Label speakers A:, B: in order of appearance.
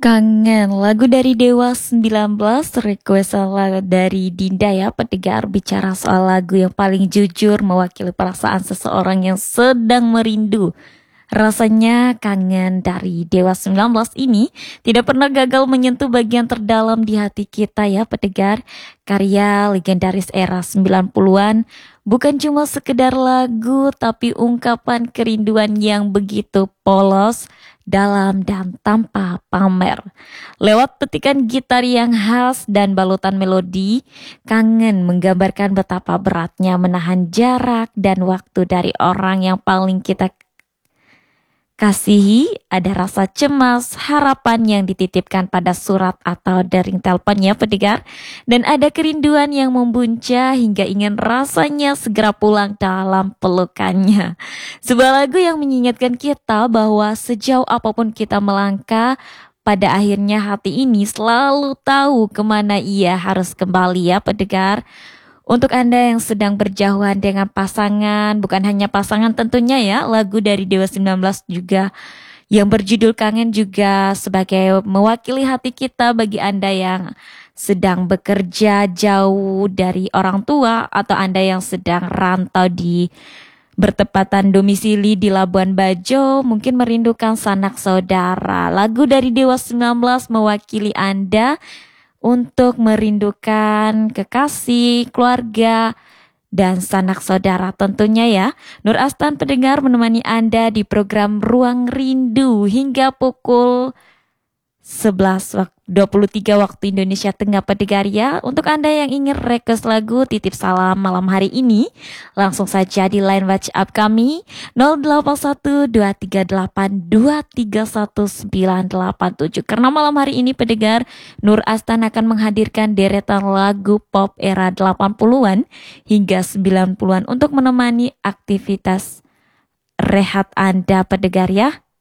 A: Kangen, lagu dari Dewa 19, request lagu dari Dinda ya, pendengar bicara soal lagu yang paling jujur mewakili perasaan seseorang yang sedang merindu. Rasanya kangen dari Dewa 19 ini tidak pernah gagal menyentuh bagian terdalam di hati kita ya pendengar. Karya legendaris era 90-an bukan cuma sekedar lagu tapi ungkapan kerinduan yang begitu polos, dalam dan tanpa pamer. Lewat petikan gitar yang khas dan balutan melodi, Kangen menggambarkan betapa beratnya menahan jarak dan waktu dari orang yang paling kita kasihi. Ada rasa cemas, harapan yang dititipkan pada surat atau dering teleponnya pendengar. Dan ada kerinduan yang membuncah hingga ingin rasanya segera pulang dalam pelukannya. Sebuah lagu yang mengingatkan kita bahwa sejauh apapun kita melangkah, pada akhirnya hati ini selalu tahu kemana ia harus kembali ya pendengar. Untuk Anda yang sedang berjauhan dengan pasangan, bukan hanya pasangan tentunya ya, lagu dari Dewa 19 juga yang berjudul Kangen juga sebagai mewakili hati kita bagi Anda yang sedang bekerja jauh dari orang tua atau Anda yang sedang rantau di bertepatan domisili di Labuan Bajo, mungkin merindukan sanak saudara. Lagu dari Dewa 19 mewakili Anda untuk merindukan kekasih, keluarga, dan sanak saudara tentunya ya. Nur Astan pendengar menemani Anda di program Ruang Rindu hingga pukul 23 waktu Indonesia Tengah pendengar ya. Untuk Anda yang ingin request lagu, titip salam malam hari ini, langsung saja di line WhatsApp kami 081238231987. Karena malam hari ini pendengar, Nur Astan akan menghadirkan deretan lagu pop era 80-an hingga 90-an untuk menemani aktivitas rehat Anda pendengar ya.